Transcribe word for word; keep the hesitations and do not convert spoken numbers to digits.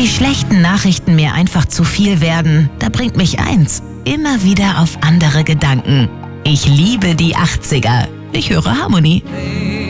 die schlechten Nachrichten mir einfach zu viel werden, da bringt mich eins immer wieder auf andere Gedanken. Ich liebe die achtziger. Ich höre Harmonie.